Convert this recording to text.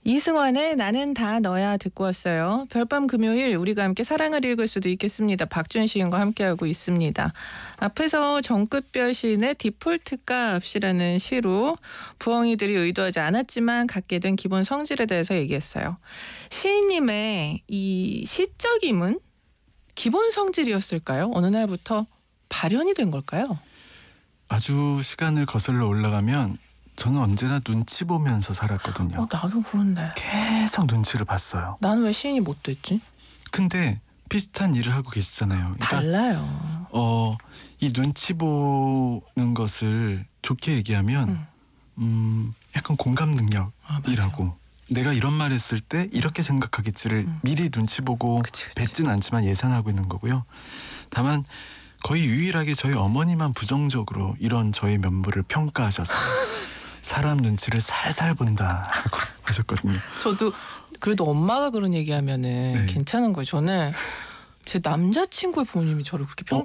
이승환의 나는 다 너야 듣고 왔어요. 별밤 금요일 우리가 함께 사랑을 읽을 수도 있겠습니다. 박준 시인과 함께하고 있습니다. 앞에서 정끝별 시인의 디폴트 값이라는 시로 부엉이들이 의도하지 않았지만 갖게 된 기본 성질에 대해서 얘기했어요. 시인님의 이 시적임은 기본 성질이었을까요? 어느 날부터 발현이 된 걸까요? 아주 시간을 거슬러 올라가면 저는 언제나 눈치 보면서 살았거든요. 나도 그런데. 계속 눈치를 봤어요. 나는 왜 시인이 못 됐지? 근데 비슷한 일을 하고 계시잖아요. 그러니까 달라요. 이 눈치 보는 것을 좋게 얘기하면 약간 공감 능력이라고. 내가 이런 말 했을 때 이렇게 생각하겠지를 미리 눈치 보고 그치. 뱉진 않지만 예상하고 있는 거고요. 다만 거의 유일하게 저희 어머니만 부정적으로 이런 저의 면모를 평가하셔서 사람 눈치를 살살 본다고 하셨거든요. 저도 그래도 엄마가 그런 얘기하면은 네. 괜찮은 거예요. 저는 제 남자친구의 부모님이 저를 그렇게